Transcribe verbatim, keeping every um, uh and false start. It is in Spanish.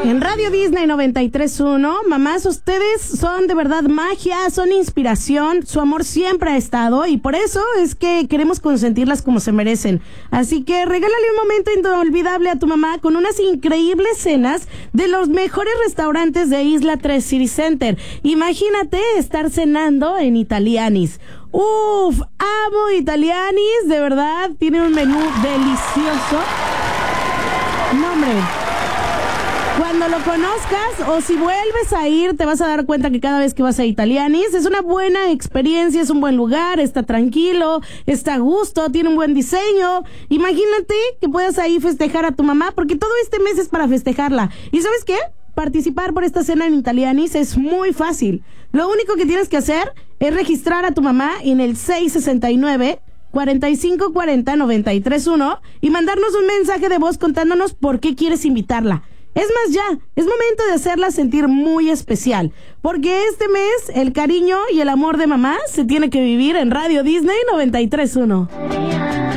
En Radio Disney noventa y tres punto uno, mamás, ustedes son de verdad magia, son inspiración, su amor siempre ha estado y por eso es que queremos consentirlas como se merecen. Así que regálale un momento inolvidable a tu mamá con unas increíbles cenas de los mejores restaurantes de Isla tres City Center. Imagínate estar cenando en Italianis. Uf, amo Italianis, de verdad, tiene un menú delicioso. No, hombre. Cuando lo conozcas o si vuelves a ir, te vas a dar cuenta que cada vez que vas a Italianis es una buena experiencia, es un buen lugar, está tranquilo, está a gusto, tiene un buen diseño. Imagínate que puedas ahí festejar a tu mamá, porque todo este mes es para festejarla. ¿Y sabes qué? Participar por esta cena en Italianis es muy fácil. Lo único que tienes que hacer es registrar a tu mamá en el seis sesenta y nueve, cuarenta y cinco cuarenta, noventa y tres uno y mandarnos un mensaje de voz contándonos por qué quieres invitarla. Es más, ya, es momento de hacerla sentir muy especial, porque este mes el cariño y el amor de mamá se tiene que vivir en Radio Disney noventa y tres punto uno.